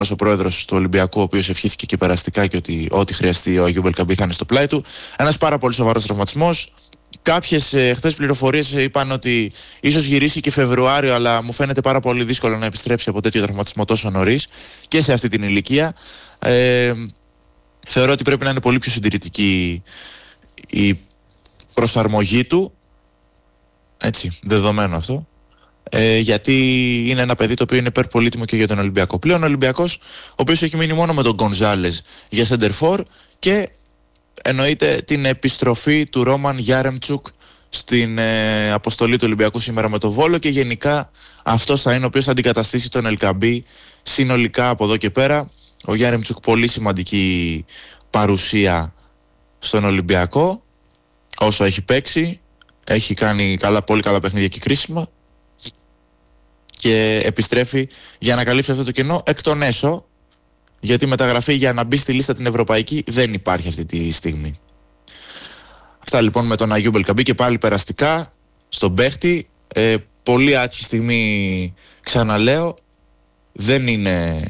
ο πρόεδρος του Ολυμπιακού, ο οποίος ευχήθηκε και περαστικά και ότι ό,τι χρειαστεί ο Αγιούμπ Ελκαμπή θα είναι στο πλάι του. Ένας πάρα πολύ σοβαρός τραυματισμός. Κάποιες χθες πληροφορίες είπαν ότι ίσως γυρίσει και Φεβρουάριο, αλλά μου φαίνεται πάρα πολύ δύσκολο να επιστρέψει από τέτοιο τραυματισμό τόσο νωρίς και σε αυτή την ηλικία. Θεωρώ ότι πρέπει να είναι πολύ πιο συντηρητική η προσαρμογή του, έτσι, δεδομένο αυτό, γιατί είναι ένα παιδί το οποίο είναι υπερπολίτιμο και για τον Ολυμπιακό. Πλέον ο Ολυμπιακός, ο οποίος έχει μείνει μόνο με τον Γκονζάλες για σεντερφόρ και εννοείται την επιστροφή του Ρόμαν Γιάρεμτσουκ στην αποστολή του Ολυμπιακού σήμερα με το Βόλο, και γενικά αυτός θα είναι ο οποίος θα αντικαταστήσει τον Ελκαμπή συνολικά από εδώ και πέρα. Ο Γιάρεμτσουκ πολύ σημαντική παρουσία στον Ολυμπιακό όσο έχει παίξει, έχει κάνει πολύ καλά παιχνίδια και κρίσιμα και επιστρέφει για να καλύψει αυτό το κενό εκ των έσω, γιατί μεταγραφή για να μπει στη λίστα την ευρωπαϊκή δεν υπάρχει αυτή τη στιγμή. Αυτά λοιπόν με τον Αγιούμπ Ελκαμπή, και πάλι περαστικά στον παίχτη. Πολύ άτυχη στιγμή, ξαναλέω, δεν είναι...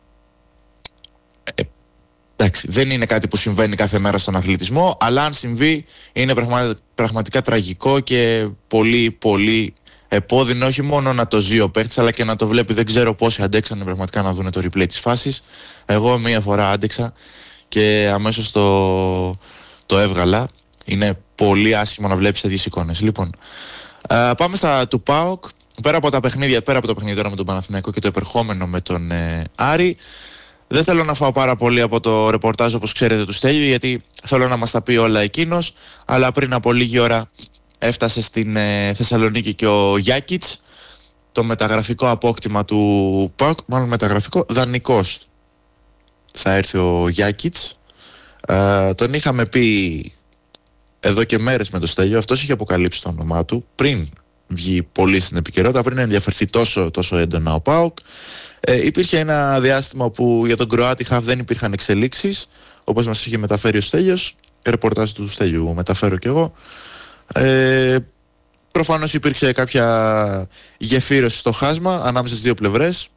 εντάξει, δεν είναι κάτι που συμβαίνει κάθε μέρα στον αθλητισμό, αλλά αν συμβεί είναι πραγματικά τραγικό και πολύ πολύ επώδυνο, όχι μόνο να το ζει ο παίχτης αλλά και να το βλέπει. Δεν ξέρω πόσοι αντέξανε πραγματικά να δουν το replay της φάσης. Εγώ μία φορά άντεξα και αμέσως το έβγαλα. Είναι πολύ άσχημο να βλέπεις τέτοιες εικόνες. Λοιπόν, πάμε στα του ΠΑΟΚ. Πέρα από το παιχνίδι τώρα με τον Παναθηναϊκό και το επερχόμενο με τον Άρη, δεν θέλω να φάω πάρα πολύ από το ρεπορτάζ, όπως ξέρετε, του Στέλιου, γιατί θέλω να μας τα πει όλα εκείνος. Αλλά πριν από λίγη ώρα έφτασε στην Θεσσαλονίκη και ο Γιάκιτς, το μεταγραφικό απόκτημα του ΠΑΟΚ, μάλλον μεταγραφικό, δανεικός θα έρθει ο Γιάκιτς. Τον είχαμε πει εδώ και μέρες με το Στέλιο, αυτός είχε αποκαλύψει το όνομά του πριν βγει πολύ στην επικαιρότητα, πριν ενδιαφερθεί τόσο έντονα ο ΠΑΟΚ. Υπήρχε ένα διάστημα που για τον Κροάτι χαφ δεν υπήρχαν εξελίξεις, όπως μας είχε μεταφέρει ο Στέλιος. Ρεπορτάζ του Στέλιου μεταφέρω κι εγώ. Προφανώς υπήρξε κάποια γεφύρωση στο χάσμα ανάμεσα στις δύο πλευρές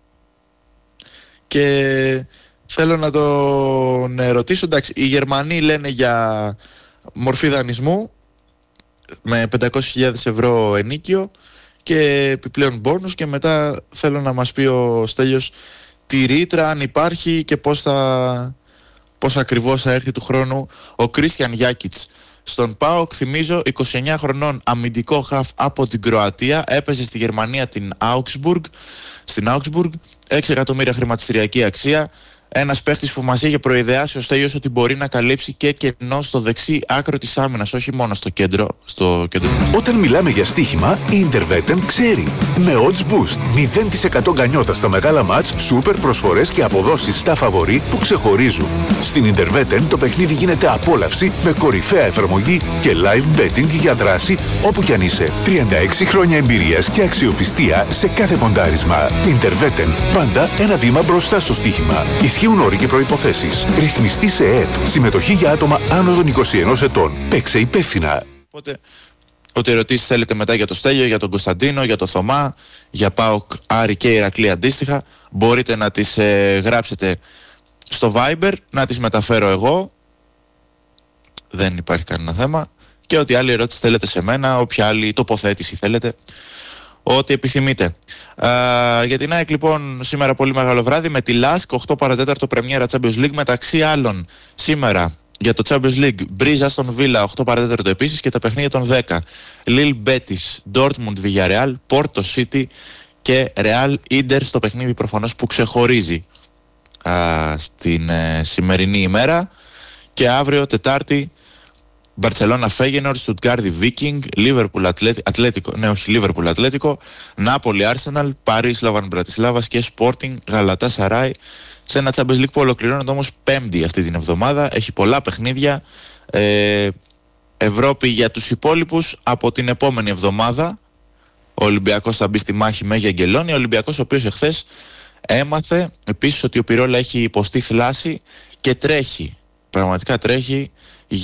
και θέλω να τον ρωτήσω. Εντάξει, οι Γερμανοί λένε για μορφή δανεισμού με 500.000 ευρώ ενίκιο και επιπλέον μπόνους, και μετά θέλω να μας πει ο Στέλιος τη ρήτρα, αν υπάρχει, και πώς ακριβώς θα έρθει του χρόνου ο Κρίστιαν Γιάκιτς στον ΠΑΟΚ. Θυμίζω, 29 χρονών, αμυντικό χαφ από την Κροατία, έπαιζε στη Γερμανία στην Augsburg, 6 εκατομμύρια χρηματιστηριακή αξία. Ένας παίχτης που μας είχε προειδεάσει ο Στέλιος ότι μπορεί να καλύψει και κενό στο δεξί άκρο της άμυνας, όχι μόνο στο κέντρο. Όταν μιλάμε για στοίχημα, η Intervetten ξέρει. Με odds boost, 0% γκανιότα στα μεγάλα μάτς, σούπερ προσφορές και αποδόσεις στα φαβορί που ξεχωρίζουν. Στην Intervetten το παιχνίδι γίνεται απόλαυση με κορυφαία εφαρμογή και live betting για δράση όπου κι αν είσαι. 36 χρόνια εμπειρίας και αξιοπιστία σε κάθε ποντάρισμα. Intervetten, πάντα ένα βήμα μπροστά στο στοίχημα. Ισχύουν όροι και προϋποθέσεις. Ρυθμιστή σε ΕΕΠ. Συμμετοχή για άτομα άνω των 21 ετών. Παίξε υπεύθυνα. Οπότε, ό,τι ερωτήσεις θέλετε μετά για το Στέλιο, για τον Κωνσταντίνο, για το Θωμά, για ΠΑΟΚ, Άρη και Ηρακλή αντίστοιχα, μπορείτε να τις γράψετε στο Viber, να τις μεταφέρω εγώ. Δεν υπάρχει κανένα θέμα. Και ό,τι άλλη ερώτηση θέλετε σε μένα, όποια άλλη τοποθέτηση θέλετε, ό,τι επιθυμείτε. Για την ΑΕΚ λοιπόν σήμερα πολύ μεγάλο βράδυ με τη ΛΑΣΚ, 8 παρατέταρτο πρεμιέρα Champions League. Μεταξύ άλλων σήμερα για το Champions League Μπρίζα στον Βίλα 8 παρατέταρτο επίσης, και τα παιχνίδια των 10 Λιλ Μπέτις, Ντόρτμουντ Βιγιαρεάλ, Πόρτο Σίτι και Ρεάλ Ίντερ, στο παιχνίδι προφανώς που ξεχωρίζει στην σημερινή ημέρα. Και αύριο Τετάρτη Μπαρτσελώνα Φέγενορ, Στουτγκάρδι Βίκινγκ, Λίβερπουλ Ατλέτικο, Λίβερπουλ Ατλέτικο, Νάπολη Άρσεναλ, Παρί Σλόβαν Μπρατισλάβας και Sporting Γαλατά Σαράι. Σε ένα Champions League που ολοκληρώνεται όμως Πέμπτη αυτή την εβδομάδα. Έχει πολλά παιχνίδια. Ευρώπη για τους υπόλοιπους από την επόμενη εβδομάδα. Ο Ολυμπιακός θα μπει στη μάχη με Γιαγγελόνη. Ο Ολυμπιακός ο οποίος εχθές έμαθε επίσης ότι ο Πυρόλα έχει υποστεί θλάση και τρέχει. Πραγματικά τρέχει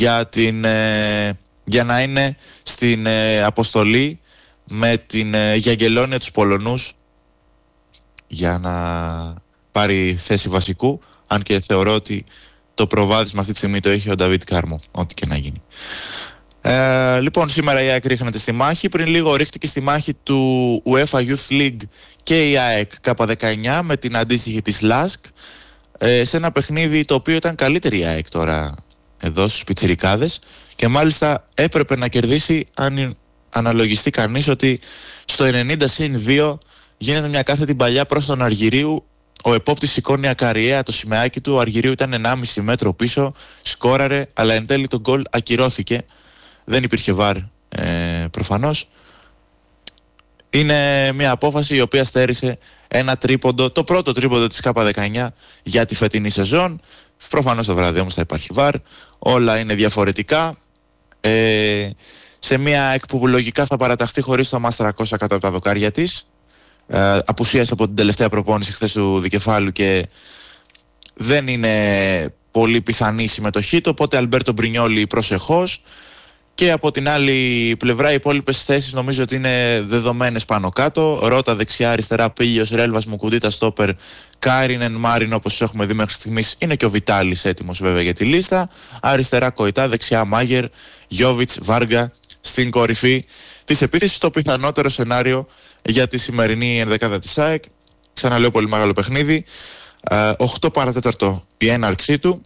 για να είναι στην αποστολή με την Γιαγγελόνια, τους Πολωνούς, για να πάρει θέση βασικού, αν και θεωρώ ότι το προβάδισμα αυτή τη στιγμή το έχει ο Νταβίτ Κάρμο, ό,τι και να γίνει. Λοιπόν, σήμερα η ΑΕΚ ρίχνεται στη μάχη. Πριν λίγο ρίχτηκε στη μάχη του UEFA Youth League και η ΑΕΚ K19 με την αντίστοιχη της ΛΑΣΚ, σε ένα παιχνίδι το οποίο ήταν καλύτερη η ΑΕΚ τώρα εδώ στους πιτσιρικάδες, και μάλιστα έπρεπε να κερδίσει, αν αναλογιστεί κανείς ότι στο 90-2 γίνεται μια κάθετη παλιά προς τον Αργυρίου. Ο επόπτης σηκώνει ακαριέα το σημαίακι του, ο Αργυρίου ήταν 1,5 μέτρο πίσω, σκόραρε, αλλά εν τέλει το γκολ ακυρώθηκε. Δεν υπήρχε βαρ προφανώς. Είναι μια απόφαση η οποία στέρισε ένα τρίποντο, το πρώτο τρίποντο της K19 για τη φετινή σεζόν. Προφανώς το βράδυ όμως θα υπάρχει βαρ, όλα είναι διαφορετικά. Σε μια ΑΕΚ που λογικά θα παραταχθεί χωρίς το Μαστρακόσα κάτω από τα δοκάρια της. Απουσίασε από την τελευταία προπόνηση χθες του δικεφάλου και δεν είναι πολύ πιθανή η συμμετοχή του, οπότε Αλμπέρτο Μπρινιόλι προσεχώς. Και από την άλλη πλευρά οι υπόλοιπες θέσεις νομίζω ότι είναι δεδομένες πάνω κάτω. Ρώτα δεξιά, αριστερά Πίλιος, Ρέλβας, Μουκουντίτα, Στόπερ, Κάινεν, Μάριν, όπως έχουμε δει μέχρι στιγμής. Είναι και ο Βιτάλης έτοιμος βέβαια για τη λίστα. Αριστερά Κοϊτά, δεξιά Μάγερ, Γιόβιτς, Βάργα στην κορυφή της επίθεσης. Το πιθανότερο σενάριο για τη σημερινή ενδεκάδα της ΑΕΚ. Ξαναλέω, πολύ μεγάλο παιχνίδι. 8 παρατέταρτο η έναρξή του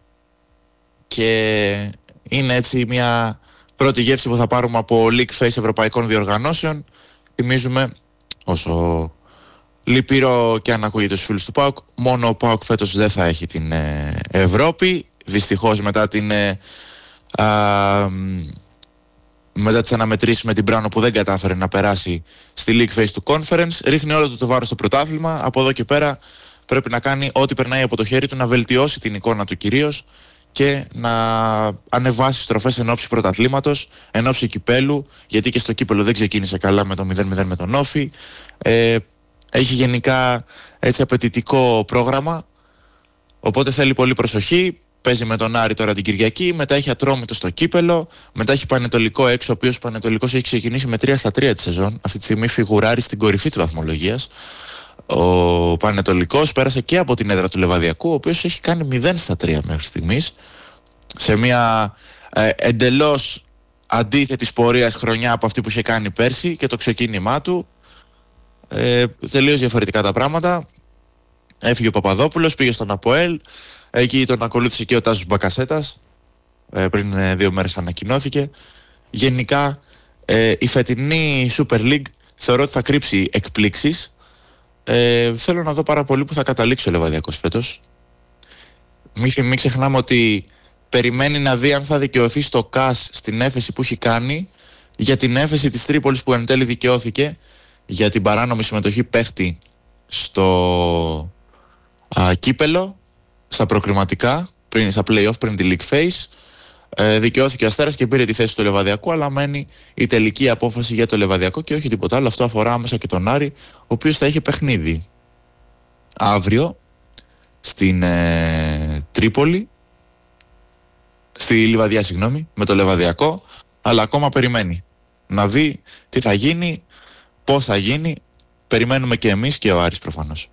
και είναι έτσι μια πρώτη γεύση που θα πάρουμε από League Face ευρωπαϊκών διοργανώσεων. Θυμίζουμε, όσο λυπηρό και αν ακούγεται στους φίλους του ΠΑΟΚ, μόνο ο ΠΑΟΚ φέτος δεν θα έχει την Ευρώπη. Δυστυχώς μετά τις αναμετρήσεις με την Μπράνο που δεν κατάφερε να περάσει στη League Face του Conference, ρίχνει όλο το βάρος στο πρωτάθλημα. Από εδώ και πέρα πρέπει να κάνει ό,τι περνάει από το χέρι του, να βελτιώσει την εικόνα του κυρίως και να ανεβάσει στροφές εν ώψη πρωταθλήματος, εν ώψη κυπέλου, γιατί και στο κύπελο δεν ξεκίνησε καλά με το 0-0 με τον Όφη. Έχει γενικά έτσι απαιτητικό πρόγραμμα, οπότε θέλει πολύ προσοχή. Παίζει με τον Άρη τώρα την Κυριακή, μετά έχει Ατρόμητο στο κύπελο, μετά έχει Πανετολικό έξω, ο οποίος Πανετολικός έχει ξεκινήσει με 3-3 τη σεζόν. Αυτή τη στιγμή φιγουράρει στην κορυφή της βαθμολογίας. Ο Πανετολικός πέρασε και από την έδρα του Λεβαδιακού, ο οποίος έχει κάνει 0-3 μέχρι στιγμής, σε μια εντελώς αντίθετη πορείας χρονιά από αυτή που είχε κάνει πέρσι και το ξεκίνημά του. Τελείως διαφορετικά τα πράγματα. Έφυγε ο Παπαδόπουλος, πήγε στον ΑΠΟΕΛ, εκεί τον ακολούθησε και ο Τάσος Μπακασέτας, πριν 2 μέρες ανακοινώθηκε. Γενικά η φετινή Super League θεωρώ ότι θα κρύψει εκπλήξεις. Θέλω να δω πάρα πολύ που θα καταλήξει ο Λεβαδιακός φέτος. Μην ξεχνάμε ότι περιμένει να δει αν θα δικαιωθεί στο ΚΑΣ στην έφεση που έχει κάνει για την έφεση της Τρίπολης που εν τέλει δικαιώθηκε για την παράνομη συμμετοχή παίχτη στο κύπελο, στα προκριματικά, στα play-off πριν τη League Phase. Δικαιώθηκε ο Αστέρας και πήρε τη θέση του Λεβαδιακού, αλλά μένει η τελική απόφαση για το Λεβαδιακό και όχι τίποτα άλλο. Αυτό αφορά άμεσα και τον Άρη, ο οποίος θα έχει παιχνίδι αύριο στην Τρίπολη, στη Λιβαδιά, με το Λεβαδιακό, αλλά ακόμα περιμένει να δει τι θα γίνει, πώς θα γίνει. Περιμένουμε και εμείς και ο Άρης προφανώς.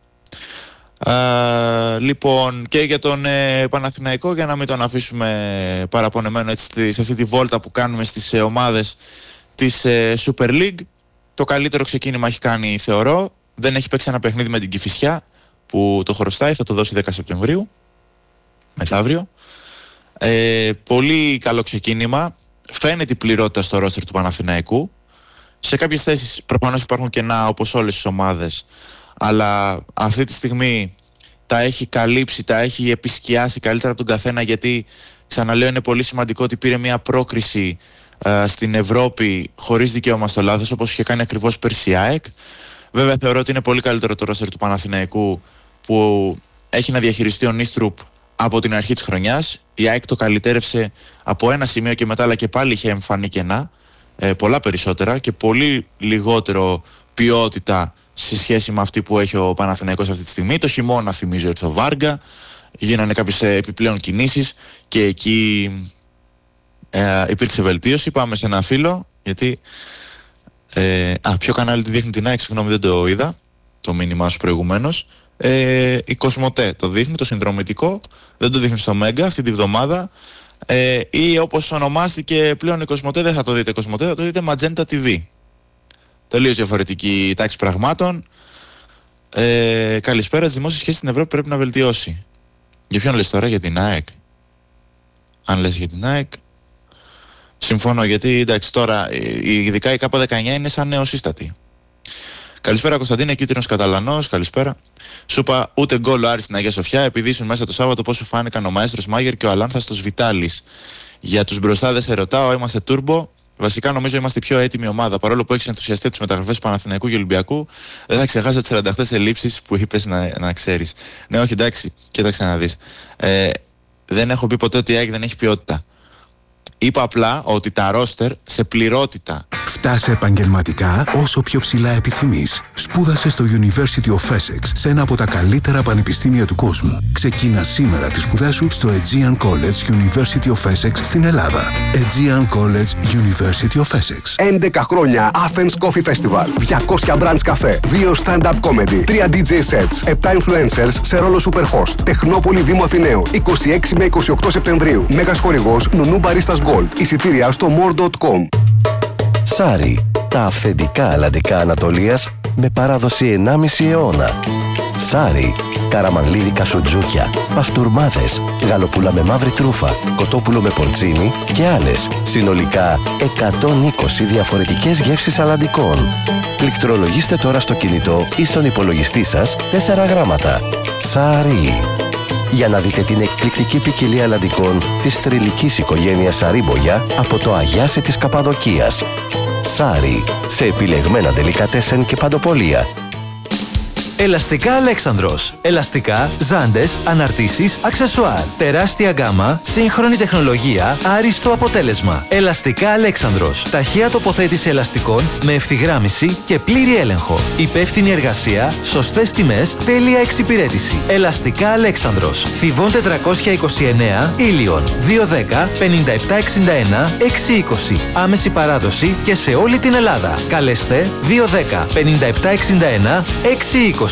Λοιπόν, και για τον Παναθηναϊκό, για να μην τον αφήσουμε παραπονεμένο έτσι, σε αυτή τη βόλτα που κάνουμε στις ομάδες της Super League, το καλύτερο ξεκίνημα έχει κάνει, θεωρώ. Δεν έχει παίξει ένα παιχνίδι με την Κηφισιά που το χρωστάει, θα το δώσει 10 Σεπτεμβρίου, μεθαύριο. Πολύ καλό ξεκίνημα. Φαίνεται η πληρότητα στο ρόστερ του Παναθηναϊκού. Σε κάποιες θέσεις προφανώς υπάρχουν κενά, όπως όλες τις ομάδες, αλλά αυτή τη στιγμή τα έχει καλύψει, τα έχει επισκιάσει καλύτερα από τον καθένα, γιατί ξαναλέω είναι πολύ σημαντικό ότι πήρε μια πρόκριση στην Ευρώπη χωρίς δικαίωμα στο λάθος, όπως είχε κάνει ακριβώς πέρσι η ΑΕΚ. Βέβαια θεωρώ ότι είναι πολύ καλύτερο το ρόστερ του Παναθηναϊκού που έχει να διαχειριστεί ο Νίστρουπ από την αρχή της χρονιάς. Η ΑΕΚ το καλυτέρευσε από ένα σημείο και μετά, αλλά και πάλι είχε εμφανή κενά, πολλά περισσότερα και πολύ λιγότερο ποιότητα σε σχέση με αυτή που έχει ο Παναθηναϊκός αυτή τη στιγμή. Το χειμώνα θυμίζω ήρθε ο Βάργα, γίνανε κάποιες επιπλέον κινήσεις και εκεί υπήρξε βελτίωση. Πάμε σε ένα φίλο, γιατί ποιο κανάλι τη δείχνει την ΑΕΚ, συγγνώμη δεν το είδα το μήνυμά σου προηγουμένως. η Κοσμοτέ το δείχνει, το συνδρομητικό, δεν το δείχνει στο Μέγκα αυτή τη βδομάδα. Ή όπως ονομάστηκε πλέον η Κοσμοτέ, δεν θα το δείτε Κοσμοτέ, θα το δείτε Magenta TV. Τελείως διαφορετική τάξη πραγμάτων. Καλησπέρα. Τις δημόσιες σχέσεις στην Ευρώπη πρέπει να βελτιώσει. Για ποιον λες τώρα, για την ΑΕΚ? Αν λες για την ΑΕΚ, συμφωνώ, γιατί εντάξει τώρα ειδικά η K19 είναι σαν νεοσύστατη. Καλησπέρα Κωνσταντίνε, κίτρινος Καταλανός, καλησπέρα. Σου είπα ούτε γκολ ο Άρης στην Αγία Σοφιά, επειδή ήσουν μέσα το Σάββατο, πώς σου φάνηκαν ο Μαέστρος Μάγερ και ο Αλάνθαστος Βιτάλης. Για τους μπροστά δεν σε ρωτάω, είμαστε τούρμπο. Βασικά νομίζω είμαστε η πιο έτοιμη ομάδα. Παρόλο που έχεις ενθουσιαστεί από τις μεταγραφές Παναθηναϊκού και Ολυμπιακού, δεν θα ξεχάσω τις 48 ελλείψεις που είπες να ξέρεις. Ναι, όχι, εντάξει, κοίταξε να δεις. Δεν έχω πει ποτέ ότι η ΑΕΚ δεν έχει ποιότητα. Είπα απλά ότι τα ρόστερ σε πληρότητα. Φτάσε επαγγελματικά όσο πιο ψηλά επιθυμείς. Σπούδασε στο University of Essex, σε ένα από τα καλύτερα πανεπιστήμια του κόσμου. Ξεκίνα σήμερα τις σπουδές σου στο Aegean College University of Essex στην Ελλάδα. Aegean College University of Essex. 11 χρόνια Athens Coffee Festival. 200 branch καφέ. 2 stand-up comedy. 3 DJ sets. 7 influencers σε ρόλο superhost. Τεχνόπολη Δήμου Αθηναίου. 26 με 28 Σεπτεμβρίου. Μέγας χορηγός Νουνού Baristas Gold. Εισιτήρια στο more.com. Σάρι, τα αυθεντικά αλλαντικά Ανατολίας με παράδοση 1,5 αιώνα. Σάρι, καραμανλίδικα σουτζούκια, παστούρμάδες, γαλοπούλα με μαύρη τρούφα, κοτόπουλο με πορτσίνι και άλλες. Συνολικά 120 διαφορετικές γεύσεις αλλαντικών. Πληκτρολογήστε τώρα στο κινητό ή στον υπολογιστή σας 4 γράμματα. Σάρι. Για να δείτε την εκπληκτική ποικιλία αλλαντικών της θρυλικής οικογένειας Σαρίμπογια από το Αγιάσι της Καπαδοκίας. Σάρι, σε επιλεγμένα ντελικατέσεν και παντοπολία. Ελαστικά Αλέξανδρος. Ελαστικά, ζάντες, αναρτήσεις, αξεσουάρ. Τεράστια γκάμα, σύγχρονη τεχνολογία, άριστο αποτέλεσμα. Ελαστικά Αλέξανδρος. Ταχεία τοποθέτηση ελαστικών με ευθυγράμμιση και πλήρη έλεγχο. Υπεύθυνη εργασία, σωστές τιμές, τέλεια εξυπηρέτηση. Ελαστικά Αλέξανδρος. Θηβών 429, Ήλιον. 210 5761 620. Άμεση παράδοση και σε όλη την Ελλάδα. Καλέστε 210 5761 620.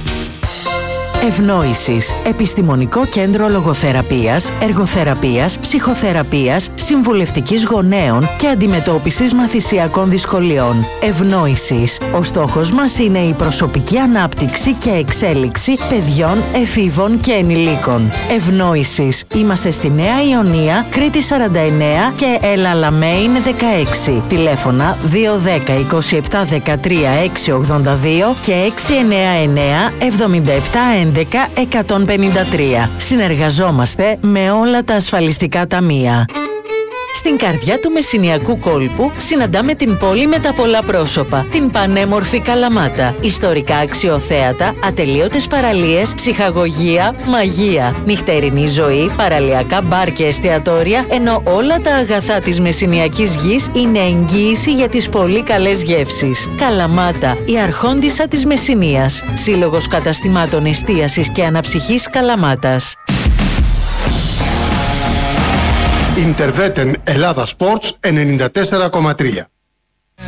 Ευνόησης. Επιστημονικό κέντρο λογοθεραπείας, εργοθεραπείας, ψυχοθεραπείας, συμβουλευτικής γονέων και αντιμετώπισης μαθησιακών δυσκολιών. Ευνόησης. Ο στόχος μας είναι η προσωπική ανάπτυξη και εξέλιξη παιδιών, εφήβων και ενηλίκων. Ευνόησης. Είμαστε στη Νέα Ιωνία, Κρήτη 49 και Ελαλαμέιν 16. Τηλέφωνα 210 27 13 682 και 699 77 11-153. Συνεργαζόμαστε με όλα τα ασφαλιστικά ταμεία. Στην καρδιά του Μεσσηνιακού κόλπου συναντάμε την πόλη με τα πολλά πρόσωπα, την πανέμορφη Καλαμάτα. Ιστορικά αξιοθέατα, ατελείωτες παραλίες, ψυχαγωγία, μαγεία, νυχτερινή ζωή, παραλιακά μπαρ και εστιατόρια, ενώ όλα τα αγαθά της Μεσσηνιακής γης είναι εγγύηση για τις πολύ καλές γεύσεις. Καλαμάτα, η αρχόντισσα της Μεσσηνίας. Σύλλογος καταστημάτων εστίασης και αναψυχής Καλαμάτας. Interveten Ελλάδα Sports 94,3.